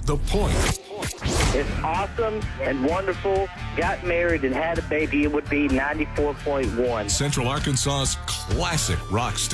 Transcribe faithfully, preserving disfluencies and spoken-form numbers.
The Point. It's awesome and wonderful. Got married and had a baby. It would be ninety-four point one. Central Arkansas's classic rock station.